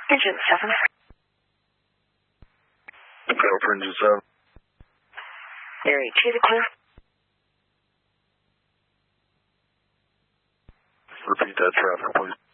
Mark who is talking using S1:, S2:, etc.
S1: Engine 7.
S2: Go for engine 7.
S1: Area 2 to clear.
S2: Repeat that traffic, please.